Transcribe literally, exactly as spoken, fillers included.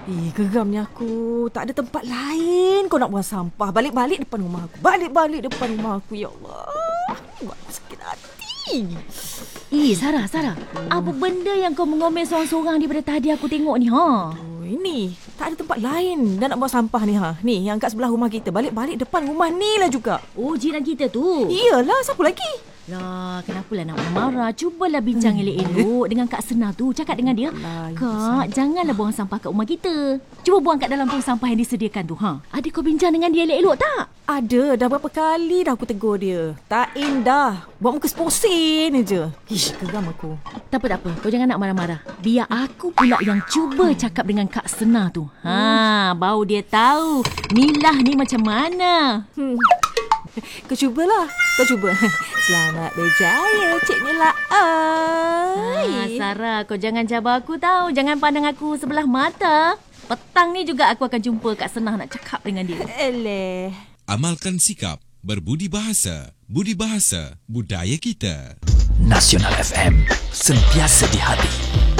Eh, geramnya aku. Tak ada tempat lain kau nak buang sampah. Balik-balik depan rumah aku. Balik-balik depan rumah aku. Ya Allah. Buat aku sakit hati. Eh, Sarah, Sarah. Apa benda yang kau mengomel seorang-seorang daripada tadi aku tengok ni, ha? Oh, ini. Tak ada tempat lain dah nak buang sampah ni, ha. Ni, yang kat sebelah rumah kita. Balik-balik depan rumah ni lah juga. Oh, jiran kita tu. Iyalah, siapa lagi? Lah, kenapalah nak marah? Cubalah bincang hmm. elok-elok dengan Kak Sena tu. Cakap dengan dia, Alah, Kak, janganlah buang sampah kat rumah kita. Cuba buang kat dalam tong sampah yang disediakan tu. Ha? Ada kau bincang dengan dia elok-elok tak? Ada, dah berapa kali dah aku tegur dia. Tak indah. Buat muka seposin je. Ish, geram aku. Tak apa, tak apa. Kau jangan nak marah-marah. Biar aku pula yang cuba cakap dengan Kak Sena tu. Ha, bau dia tahu Milah ni macam mana. Hmm. Kau cubalah. Kau cuba. Selamat berjaya, Cik Mila. Ah, Sarah, kau jangan cabar aku tahu. Jangan pandang aku sebelah mata. Petang ni juga aku akan jumpa Kak Senah nak cakap dengan dia. Eleh. Amalkan sikap berbudi bahasa. Budi bahasa budaya kita. Nasional F M, sentiasa di hati.